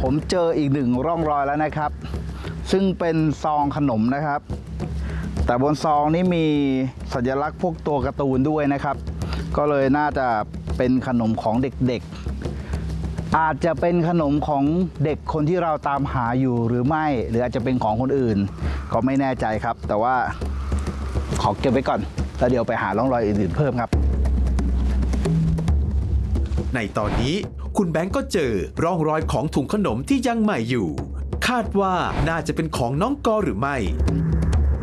ผมเจออีกหนึ่งร่องรอยแล้วนะครับซึ่งเป็นซองขนมนะครับแต่บนซองนี้มีสัญลักษณ์พวกตัวการ์ตูนด้วยนะครับก็เลยน่าจะเป็นขนมของเด็กๆอาจจะเป็นขนมของเด็กคนที่เราตามหาอยู่หรือไม่หรืออาจจะเป็นของคนอื่นก็ไม่แน่ใจครับแต่ว่าขอเก็บไว้ก่อนแล้วเดี๋ยวไปหาร่องรอยอื่นๆเพิ่มครับในตอนนี้คุณแบงก์ก็เจอร่องรอยของถุงขนมที่ยังใหม่อยู่คาดว่าน่าจะเป็นของน้องกอหรือไม่